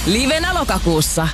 livenä lokakuussa.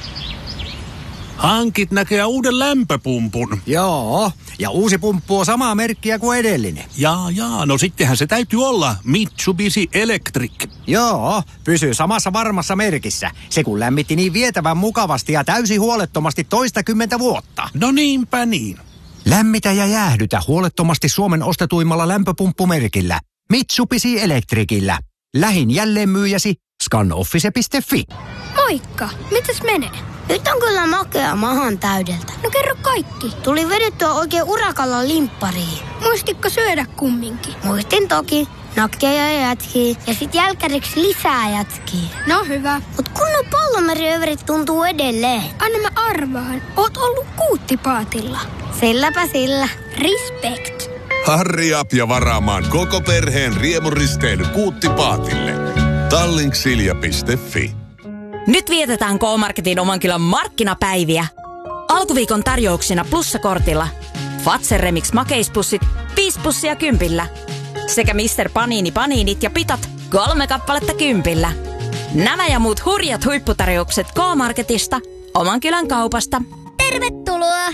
Hankit näkee uuden lämpöpumpun. Joo, ja uusi pumppu on samaa merkkiä kuin edellinen. Jaa, no sittenhän se täytyy olla Mitsubishi Electric. Joo, pysyy samassa varmassa merkissä. Se kun lämmitti niin vietävän mukavasti ja täysin huolettomasti 20 vuotta. No niinpä niin. Lämmitä ja jäähdytä huolettomasti Suomen ostetuimmalla lämpöpumppumerkillä. Mitsubishi Electricillä. Lähin jälleenmyyjäsi scanoffice.fi. Moikka, mitäs menee? Nyt on kyllä makea mahan täydeltä. No kerro kaikki. Tuli vedettyä oikein urakalla limppariin. Muistitko syödä kumminkin? Muistin toki. Nakkeja ja jätkiä. Ja sit jälkäriksi lisää jätkiä. No hyvä. Mut kunnon pallomeriyöverit tuntuu edelleen. Anna mä arvaan. Oot ollut kuuttipaatilla. Silläpä sillä. Respect. Harri up ja varaamaan koko perheen riemuristeily Kuuttipaatille. Tallinksilja.fi. Nyt vietetään K-Marketin oman kylän markkinapäiviä. Alkuviikon tarjouksina plussakortilla. Fazer Remix makeispussit 5 pussia 10. Sekä Mr. Panini paniinit ja pitat 3 kappaletta 10. Nämä ja muut hurjat huipputarjoukset K-Marketista, oman kylän kaupasta. Tervetuloa!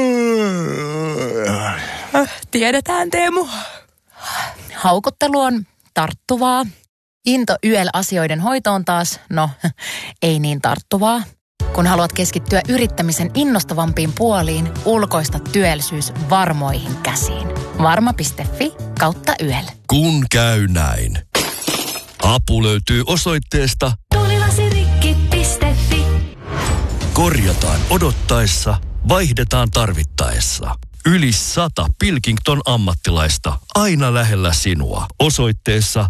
Tiedetään, Teemu. Haukottelu on tarttuvaa. Into YEL-asioiden hoitoon taas, no, ei niin tarttuvaa. Kun haluat keskittyä yrittämisen innostavampiin puoliin, ulkoista työllisyys varmoihin käsiin. Varma.fi/YEL. Kun käy näin. Apu löytyy osoitteesta tulilasirikki.fi. Korjataan odottaessa, vaihdetaan tarvittaessa. Yli 100 Pilkington ammattilaista aina lähellä sinua. Osoitteessa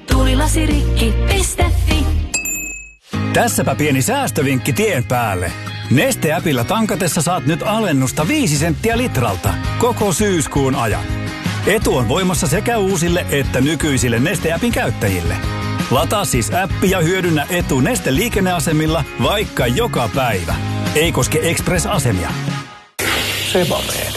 tulilasirikki.fi. Tässäpä pieni säästövinkki tien päälle. Neste-äpillä tankatessa saat nyt alennusta 5 senttiä litralta koko syyskuun ajan. Etu on voimassa sekä uusille että nykyisille Neste-äpin käyttäjille. Lataa siis appi ja hyödynnä etu Neste-liikenneasemilla vaikka joka päivä. Ei koske Express-asemia. Sebamed.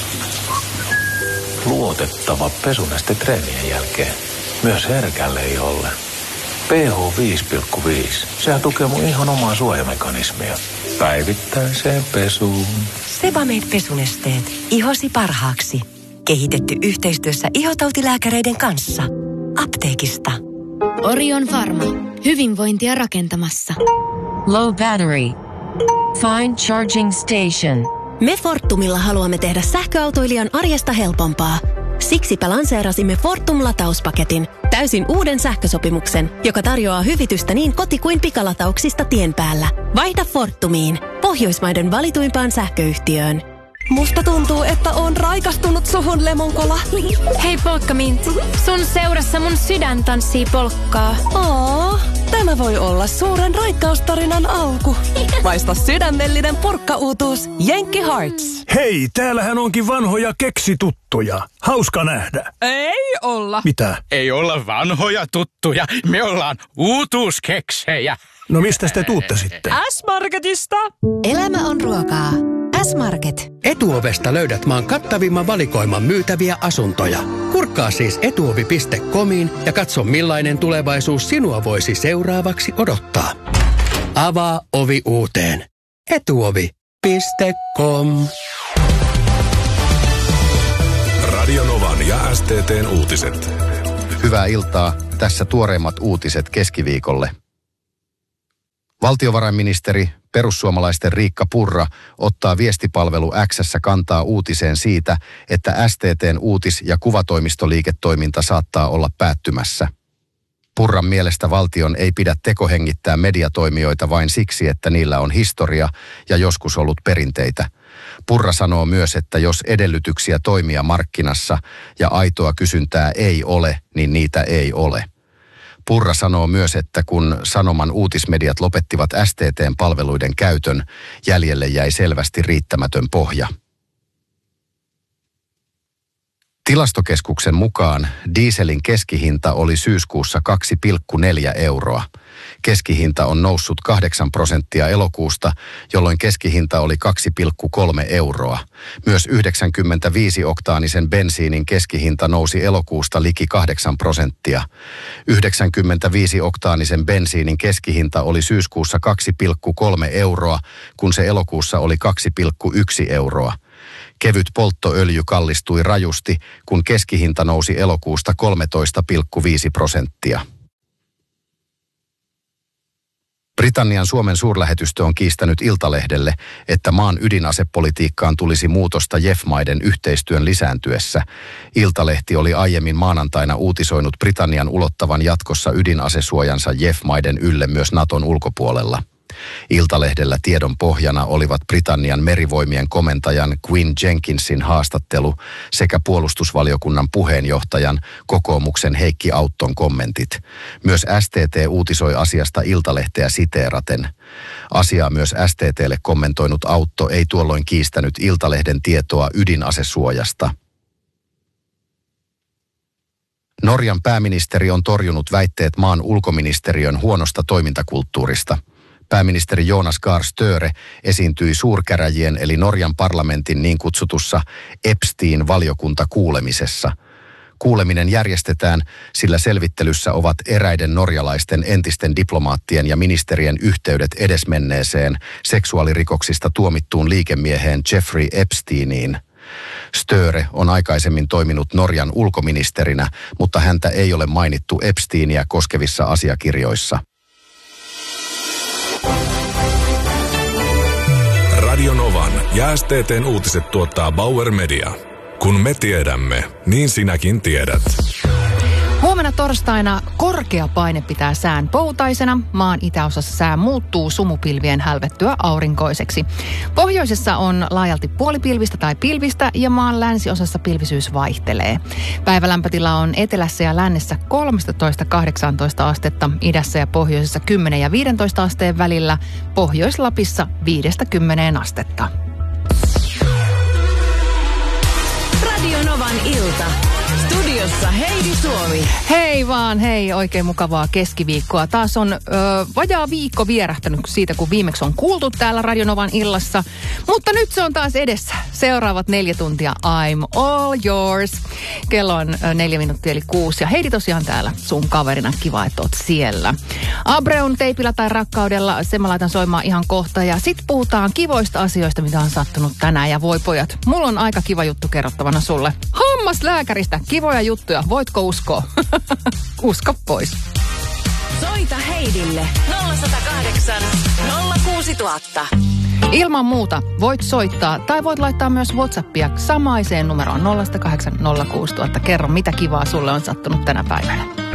Luotettava pesuneste treenien jälkeen. Myös herkälle iholle. pH 5,5. Sehän tukee mun ihon omaa suojamekanismia. Päivittäiseen pesuun. Sebamed pesunesteet. Ihosi parhaaksi. Kehitetty yhteistyössä ihotautilääkäreiden kanssa. Apteekista. Orion Pharma. Hyvinvointia rakentamassa. Low battery. Fine charging station. Me Fortumilla haluamme tehdä sähköautoilijan arjesta helpompaa. Siksipä lanseerasimme Fortum-latauspaketin, täysin uuden sähkösopimuksen, joka tarjoaa hyvitystä niin koti- kuin pikalatauksista tien päällä. Vaihda Fortumiin, Pohjoismaiden valituimpaan sähköyhtiöön. Musta tuntuu, että on raikastunut suhun, Lemonkola. Hei Polkkamint, sun seurassa mun sydän tanssii polkkaa. Tämä voi olla suuren raikkaustarinan alku. Maista sydämellinen purkkauutuus Jenkki Hearts. Hei, täällähän onkin vanhoja keksituttuja. Hauska nähdä. Ei olla. Mitä? Ei olla vanhoja tuttuja. Me ollaan uutuuskeksejä. No mistä te tuutte sitten? S-Marketista. Elämä on ruokaa. S-Market. Etuovesta löydät maan kattavimman valikoiman myytäviä asuntoja. Kurkkaa siis etuovi.comiin ja katso millainen tulevaisuus sinua voisi seuraavaksi odottaa. Avaa ovi uuteen. Etuovi.com. Radionovan ja STT:n uutiset. Hyvää iltaa. Tässä tuoreimmat uutiset keskiviikolle. Valtiovarainministeri, perussuomalaisten Riikka Purra, ottaa viestipalvelu X:ssä kantaa uutiseen siitä, että STT:n uutis- ja kuvatoimistoliiketoiminta saattaa olla päättymässä. Purran mielestä valtion ei pidä tekohengittää mediatoimijoita vain siksi, että niillä on historia ja joskus ollut perinteitä. Purra sanoo myös, että jos edellytyksiä toimia markkinassa ja aitoa kysyntää ei ole, niin niitä ei ole. Purra sanoo myös, että kun Sanoman uutismediat lopettivat STT:n palveluiden käytön, jäljelle jäi selvästi riittämätön pohja. Tilastokeskuksen mukaan dieselin keskihinta oli syyskuussa 2,4 euroa. Keskihinta on noussut 8% elokuusta, jolloin keskihinta oli 2,3 euroa. Myös 95-oktaanisen bensiinin keskihinta nousi elokuusta liki 8%. 95-oktaanisen bensiinin keskihinta oli syyskuussa 2,3 euroa, kun se elokuussa oli 2,1 euroa. Kevyt polttoöljy kallistui rajusti, kun keskihinta nousi elokuusta 13,5%. Britannian Suomen suurlähetystö on kiistänyt Iltalehdelle, että maan ydinasepolitiikkaan tulisi muutosta JEF-maiden yhteistyön lisääntyessä. Iltalehti oli aiemmin maanantaina uutisoinut Britannian ulottavan jatkossa ydinasesuojansa JEF-maiden ylle myös Naton ulkopuolella. Iltalehdellä tiedon pohjana olivat Britannian merivoimien komentajan Quinn Jenkinsin haastattelu sekä puolustusvaliokunnan puheenjohtajan kokoomuksen Heikki Autton kommentit. Myös STT uutisoi asiasta Iltalehteä siteeraten. Asiaa myös STT:lle kommentoinut Autto ei tuolloin kiistänyt Iltalehden tietoa ydinasesuojasta. Norjan pääministeri on torjunut väitteet maan ulkoministeriön huonosta toimintakulttuurista. Pääministeri Jonas Gahr Støre esiintyi suurkäräjien eli Norjan parlamentin niin kutsutussa Epstein-valiokuntakuulemisessa. Kuuleminen järjestetään, sillä selvittelyssä ovat eräiden norjalaisten entisten diplomaattien ja ministerien yhteydet edesmenneeseen seksuaalirikoksista tuomittuun liikemieheen Jeffrey Epsteiniin. Støre on aikaisemmin toiminut Norjan ulkoministerinä, mutta häntä ei ole mainittu Epsteiniä koskevissa asiakirjoissa. Radio Novan ja STT:n uutiset tuottaa Bauer Media. Kun me tiedämme, niin sinäkin tiedät. Huomenna torstaina korkea paine pitää sään poutaisena. Maan itäosassa sää muuttuu sumupilvien hälvettyä aurinkoiseksi. Pohjoisessa on laajalti puolipilvistä tai pilvistä ja maan länsiosassa pilvisyys vaihtelee. Päivälämpötila on etelässä ja lännessä 13-18 astetta, idässä ja pohjoisessa 10 ja 15 asteen välillä, Pohjois-Lapissa 5-10 astetta. Radio Novan ilta. Studiossa Heidi Suomi. Hei vaan, hei, oikein mukavaa keskiviikkoa. Taas on vajaa viikko vierähtänyt siitä, kun viimeksi on kuultu täällä Radio Novan illassa. Mutta nyt se on taas edessä. Seuraavat 4 tuntia I'm all yours. Kello on 4 minuuttia eli 6. Ja Heidi tosiaan täällä sun kaverina. Kiva, että oot siellä. Abreun teipillä tai rakkaudella, sen mä laitan soimaan ihan kohta. Ja sit puhutaan kivoista asioista, mitä on sattunut tänään. Ja voi pojat, mulla on aika kiva juttu kerrottavana sulle. Hammaslääkäristä. Kivoja juttuja. Voitko uskoa? Usko pois. Soita Heidille 0108 06000. Ilman muuta voit soittaa tai voit laittaa myös WhatsAppia samaiseen numeroon 0108 06000. Kerro, mitä kivaa sulle on sattunut tänä päivänä.